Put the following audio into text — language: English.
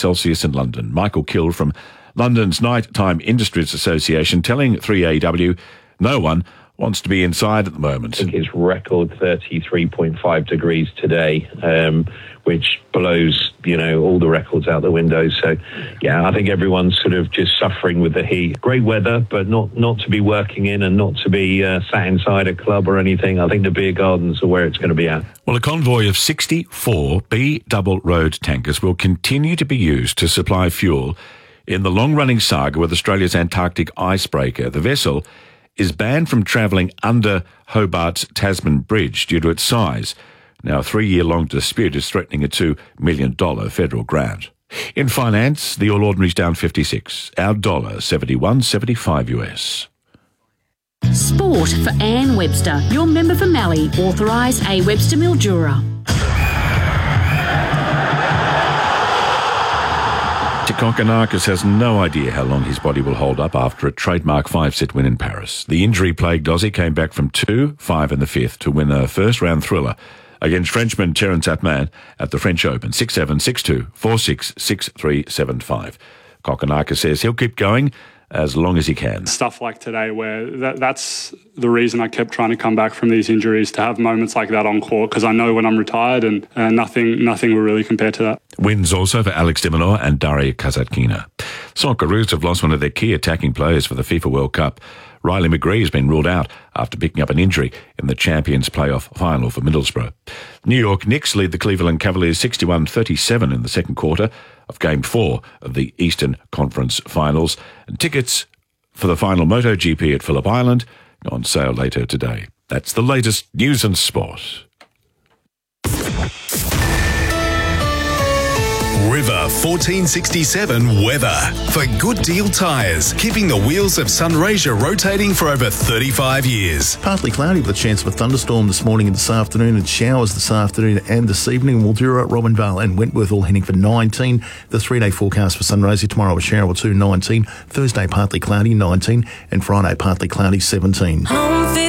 Celsius in London. Michael Kill from London's Nighttime Industries Association telling 3AW no one wants to be inside at the moment. I think it's record 33.5 degrees today, which blows, all the records out the window. So, yeah, I think everyone's sort of just suffering with the heat. Great weather, but not to be working in and not to be sat inside a club or anything. I think the beer gardens are where it's going to be at. Well, a convoy of 64 B-double road tankers will continue to be used to supply fuel in the long-running saga with Australia's Antarctic icebreaker. The vessel is banned from travelling under Hobart's Tasman Bridge due to its size. Now, a 3-year-long dispute is threatening a $2 million federal grant. In finance, the All Ordinary's down 56. Our dollar, 71.75 US. Sport for Anne Webster, your member for Mallee, authorised A. Webster Mildura. Kokonakis has no idea how long his body will hold up after a trademark 5-set win in Paris. The injury-plagued Aussie came back from 2-5 in the fifth to win a first-round thriller against Frenchman Terence Atman at the French Open, 6-7, 6-2, 4-6, 6-3, 7-5. Kokonakis says he'll keep going as long as he can. Stuff like today where that's the reason I kept trying to come back from these injuries, to have moments like that on court, because I know when I'm retired and nothing will really compare to that. Wins also for Alex de Minaur and Daria Kasatkina. Socceroos have lost one of their key attacking players for the FIFA World Cup. Riley McGree has been ruled out after picking up an injury in the Champions Playoff final for Middlesbrough. New York Knicks lead the Cleveland Cavaliers 61-37 in the second quarter of Game 4 of the Eastern Conference Finals. And tickets for the final MotoGP at Phillip Island go on sale later today. That's the latest news and sport. River 1467 weather. For Good Deal Tyres, keeping the wheels of Sunraysia rotating for over 35 years. Partly cloudy with a chance of a thunderstorm this morning and this afternoon, and showers this afternoon and this evening. Mildura, Robinvale and Wentworth all heading for 19. The 3-day forecast for Sunraysia: tomorrow a shower or two, 19. Thursday partly cloudy, 19. And Friday partly cloudy, 17.